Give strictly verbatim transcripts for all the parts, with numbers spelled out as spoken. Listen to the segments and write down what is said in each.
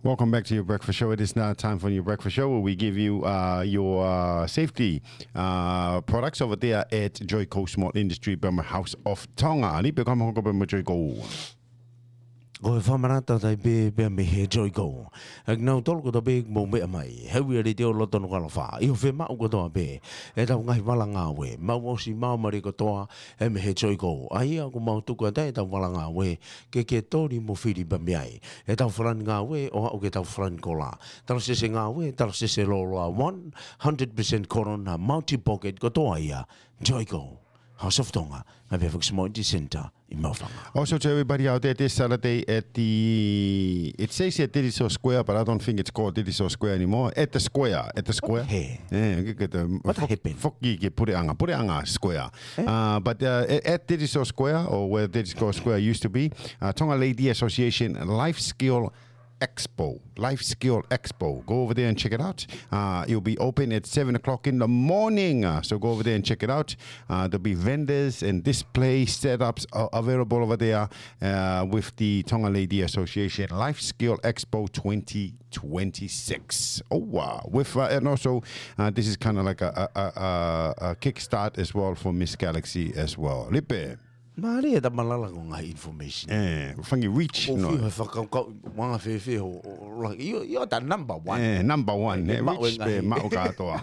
Welcome back to your breakfast show. It is now time for your breakfast show where we give you uh, your uh, safety uh, products over there at Joico Small Industry, Burma House of Tonga. Ni pe kama hoko Burma Joico. Ko whamarata tai be be me he Joico. Ak nau tol ko to be mo me mai. Hewi ri te o loto no kala fa. I fe ma ko to be. E ta ngai wala nga we. Ma wo si ma mari ko to e me he Joico. Ai ko ma tu ko ta ta wala nga we. Ke ke to ri mo firi ba me ai. E ta fran nga we o o ke ta fran ko la. Ta se se nga we ta se se lo lo one hundred percent corona multi pocket ko to ia. Joico House of Tonga. I have a small center in Maufanga. Also to everybody out there, this Saturday at the, it says here Didiso Square, but I don't think it's called Didiso Square anymore. At the square, at the square. Hey. Yeah, what happened? Foki ke Pureanga, Pureanga Square. Hey. Uh, but uh, at Didiso Square, or where Didiso Square used to be, uh, Tonga Lady Association Life Skill Expo, Life Skill Expo. Go over there and check it out. Uh, it'll be open at seven o'clock in the morning. Uh, so go over there and check it out. Uh, there'll be vendors and display setups uh, available over there uh, with the Tonga Lady Association Life Skill Expo twenty twenty-six. Oh, wow. With, uh, and also, uh, this is kind of like a, a, a, a kickstart as well for Miss Galaxy as well. Lipe. Mari da malala ko nga information. Eh, fangi reach no. no. Fa ka ka mga fe fe ho yo yo ta number one. Eh, number one. Eh, reach be ma o ka to.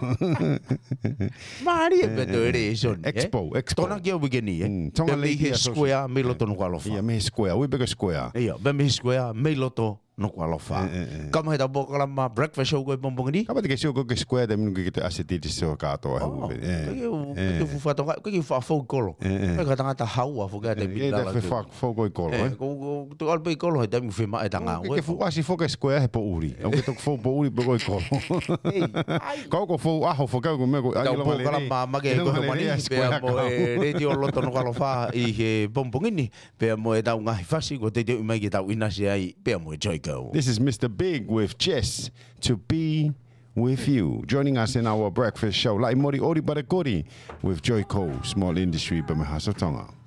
Mari be do reason. Expo, expo. Tona ke begini eh. Tonga Lady Square me loto no kwalo fa. Yeah, me square. We big square. Yeah, be me square me loto no kwalo fa. Kama da bo kala ma breakfast show ko bombong ni. Kaba de ke show ko square da minu ke aseti de so ka to. Eh. Ke fu fa to ka ke fa fo kolo. Ka tanga ta hau fo ka de bi la. Eh, fa fo ko kolo. Eh. Ko to al be kolo da mi fe ma tanga. Ke fu asi fo ka square he po uri. O ke to fo po uri be ko kolo. Ko ko fo a ho fo ka ko me ko. Da bo kala ma ma ke ko mani be mo e de lo to no kalo fa I he bombong ni. Be mo e da nga fasi ko te de mai ke ta ina se ai be mo Joico. This is Mister Big with Jess to be with you. Joining us in our breakfast show, Lai Mori Ori Barakori with Joico Small Industry, Burma House of Tonga.